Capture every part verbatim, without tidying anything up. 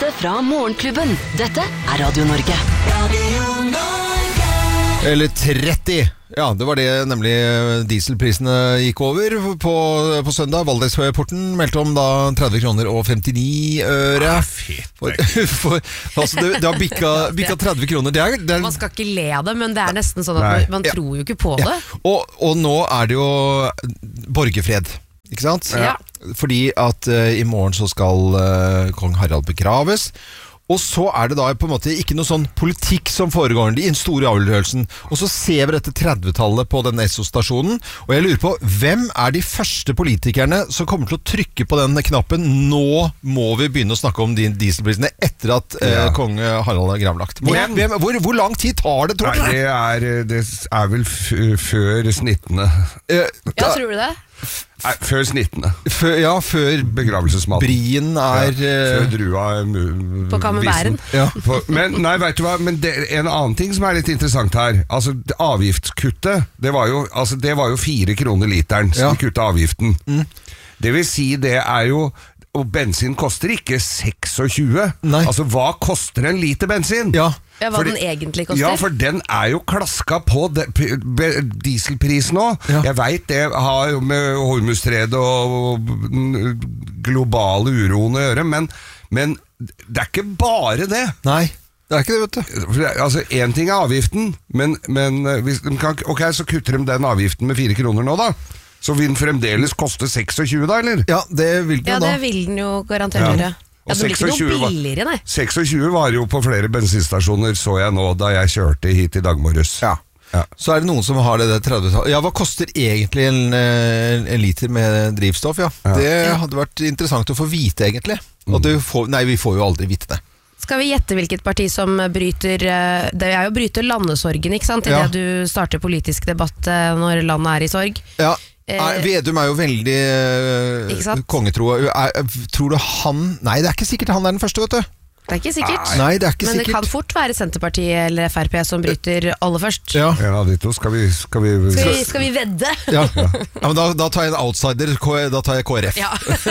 nydeligste fra Morgenklubben. Dette er Radio Norge. Radio Norge. Eller tretti. Ja, det var det nemlig dieselprisene gikk over på, på søndag. Valdeksporten meldte om da tretti kroner og femtini øre. Ah, fint. For, for, altså det, det har bikka, bikka tretti kroner. Det er, det er, man skal ikke le av det, men det er nesten sånn at man, man ja. tror jo ikke på det. Ja. Og, og nå er det jo borgerfred, ikke sant? Ja. Fordi at uh, i morgen så skal uh, kong Harald begraves. Og så er det da på en måte ikke noe sånn politikk som foregår i den store avgjørelsen. Og så ser vi dette trettitallet på den Esso-stasjonen, og jeg lurer på, hvem er de første politikerne som kommer til å trykke på den knappen? Nå må vi begynne å snakke om de dieselprisene etter at eh, Ja. kong Harald er gravlagt. Hvor, Men- hvem, hvor, hvor lang tid tar det, tror Nei, du? det er, det er vel f før snittende. Eh, Ja, da- tror du det? Nei, før snittende. før, ja, før Begravelsesmaten. brien er Ja, eh, før drua er mu- På Kammerværen. vissen. Ja. For- Men nei, vet du hva? Men det, en annen ting som er litt interessant her. Altså, det- avgiftskuttet, det var jo, altså, det var jo fire kroner literen som Ja. de kuttet avgiften. Det vil si, det er jo, og bensin koster ikke tjueseks. Nei. Altså, hva koster en liter bensin? Ja. Ja, hva Fordi- den egentlig koster. Ja, for den er jo klaska på de, p- be- dieselprisen nå. Ja. Jeg vet det har jo med Hormuzstredet og, og den globale uroen å gjøre, men, men det er ikke bare det. Nei, det er ikke det, vet du. For det- Altså, én ting er avgiften, men, men hvis de kan, ok, så kutter de den avgiften med fire kroner nå, da. Så vil den fremdeles koste tjueseks, da, eller? Ja, det vil den Ja, jo det da. vil den jo garantert Ja. gjøre. Ja, Og det blir ikke tjueseks noe var- billigere, nei. tjueseks var jo på flere bensinstasjoner, så jeg nå da jeg kjørte hit i dag morges. Ja. Ja. Så er det noen som har det der trettitallet. Ja, hva koster egentlig en, eh, en liter med drivstoff? Ja, Ja. det hadde vært interessant å få vite, egentlig. Og du får, nei, vi får jo aldri vite det. Skal vi gjette hvilket parti som bryter eh, Det er jo å bryte landesorgen, ikke sant? I Ja. det du starter politisk debatt eh, når landet er i sorg. Ja, Eh, er, Vedum er jo veldig eh, Ikke sant? kongetro. Er, tror du han Nei, det er ikke sikkert han er den første, vet du. Det er ikke sikkert. Nei, det er ikke Men det sikkert. kan fort være Senterpartiet eller F R P som bryter aller først. Ja. En av de to skal vi, skal vi, Skal, vi, skal vi vedde? Ja. Ja, men da, da tar jeg en outsider. K- Da tar jeg K R F Ja.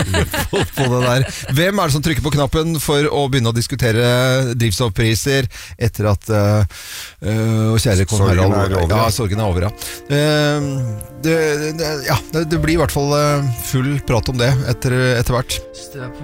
på, på det der. Hvem er det som trykker på knappen for å begynne å diskutere drivstoffpriser etter at uh, uh, kjære kong Sorgen Harald er over, ja. Ja, sorgen er over, ja. Uh, det, det, ja, det blir i hvert fall uh, full prat om det etter, etter hvert.